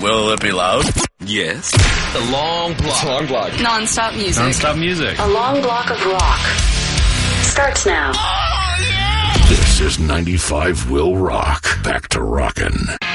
Will it be loud? Yes. The long block. Long block. Non-stop music. Non-stop music. A long block of rock starts now. This is 95 Will Rock. Back to rockin'.